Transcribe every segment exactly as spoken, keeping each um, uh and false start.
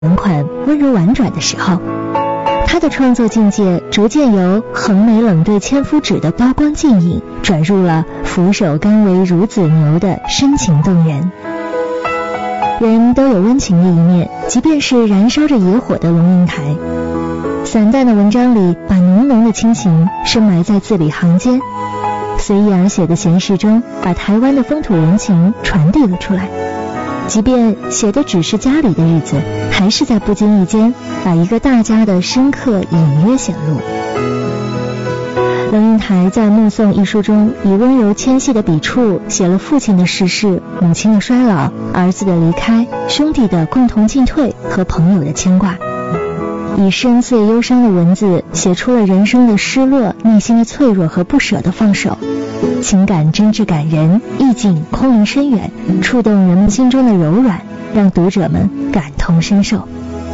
款款温柔婉转的时候，他的创作境界逐渐由横眉冷对千夫指的刀光剑影，转入了俯首甘为孺子牛的深情动人。人都有温情的一面，即便是燃烧着野火的龙应台，散淡的文章里把浓浓的亲情深埋在字里行间，随意而写的闲适中把台湾的风土人情传递了出来。即便写的只是家里的日子，还是在不经意间把一个大家的深刻隐约显露。龙应台在《目送》一书中以温柔纤细的笔触写了父亲的逝世、母亲的衰老、儿子的离开、兄弟的共同进退和朋友的牵挂，以深邃忧伤的文字写出了人生的失落、内心的脆弱和不舍的放手，情感真挚感人，意境空灵深远，触动人们心中的柔软，让读者们感同身受。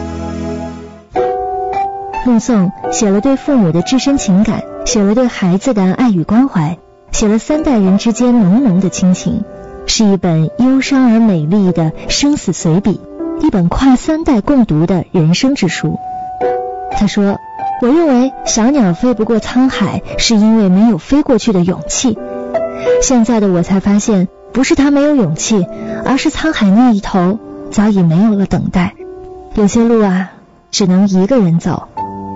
目送写了对父母的至深情感，写了对孩子的爱与关怀，写了三代人之间浓浓的亲情，是一本忧伤而美丽的生死随笔，一本跨三代共读的人生之书。他说，我认为小鸟飞不过沧海，是因为没有飞过去的勇气。现在的我才发现，不是他没有勇气，而是沧海那一头早已没有了等待。有些路啊，只能一个人走。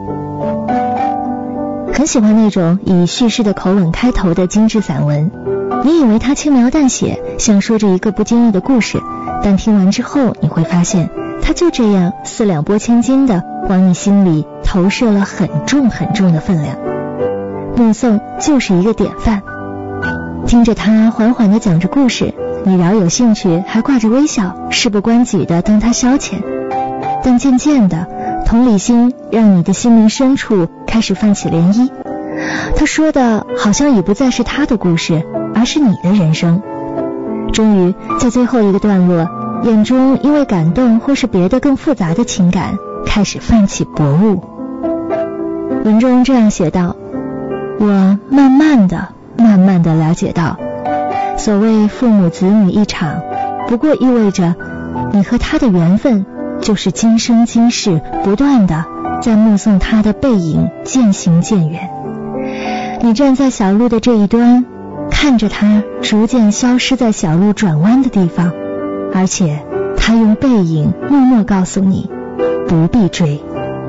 很喜欢那种以叙事的口吻开头的精致散文，你以为他轻描淡写，像说着一个不经意的故事，但听完之后你会发现，他就这样四两拨千斤的往你心里投射了很重很重的分量。目送就是一个典范，听着他缓缓地讲着故事，你饶有兴趣，还挂着微笑，事不关己地当他消遣。但渐渐的，同理心让你的心灵深处开始泛起涟漪，他说的好像已不再是他的故事，而是你的人生。终于在最后一个段落，眼中因为感动或是别的更复杂的情感开始泛起薄雾。文中这样写道，我慢慢的慢慢的了解到，所谓父母子女一场，不过意味着你和他的缘分就是今生今世不断的在目送他的背影渐行渐远。你站在小路的这一端，看着他逐渐消失在小路转弯的地方，而且他用背影默默告诉你不必追。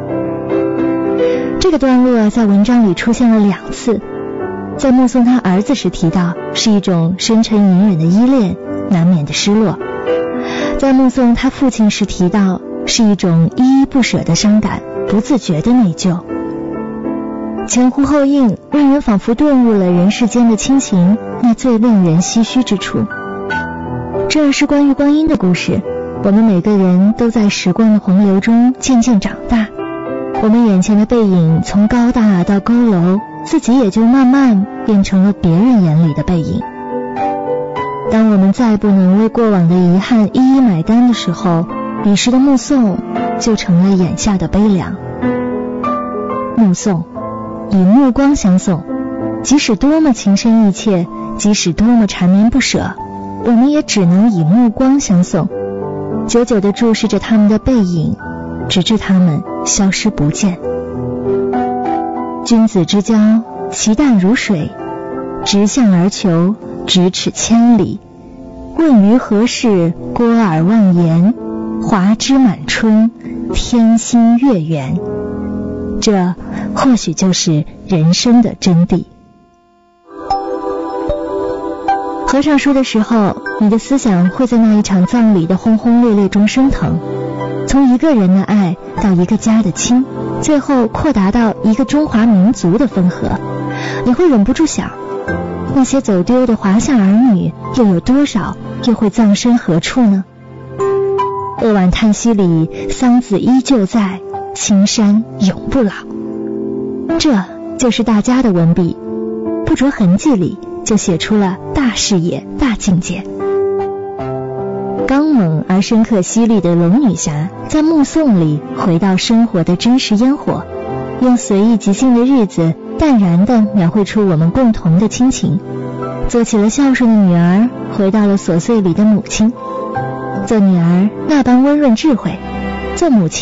这个段落在文章里出现了两次，在目送他儿子时提到是一种深沉隐忍的依恋，难免的失落；在目送他父亲时提到是一种依依不舍的伤感，不自觉的内疚。前呼后应，让人仿佛顿悟了人世间的亲情那最令人唏嘘之处。这是关于光阴的故事，我们每个人都在时光的洪流中渐渐长大，我们眼前的背影从高大到佝偻，自己也就慢慢变成了别人眼里的背影。当我们再不能为过往的遗憾一一买单的时候，彼时的目送就成了眼下的悲凉。目送，以目光相送，即使多么情深意切，即使多么缠绵不舍，我们也只能以目光相送，久久地注视着他们的背影，直至他们消失不见。君子之交，其淡如水，直向而求，咫尺千里。问于何事，郭尔忘言，华枝满春，天心月圆。这或许就是人生的真谛。合上书的时候，你的思想会在那一场葬礼的轰轰烈烈中升腾，从一个人的爱到一个家的亲，最后扩大到一个中华民族的分合。你会忍不住想，那些走丢的华夏儿女又有多少，又会葬身何处呢？扼腕叹息里，桑梓依旧在，青山永不老。这就是大家的文笔，不着痕迹里就写出了大视野、大境界。刚猛而深刻犀利的龙女侠，在目送里回到生活的真实烟火，用随意即兴的日子淡然地描绘出我们共同的亲情，做起了孝顺的女儿，回到了琐碎里的母亲。做女儿那般温润智慧， 做母亲